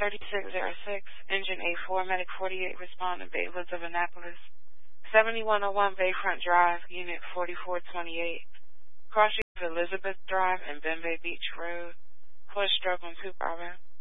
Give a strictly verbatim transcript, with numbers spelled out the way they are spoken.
thirty-six oh six, Engine eight four, Medic forty-eight, respond to Bay Woods of Annapolis. seventy-one oh one Bayfront Drive, Unit forty-four twenty-eight. Cross Elizabeth Drive and Bembe Beach Road. For a stroke on two Bravo.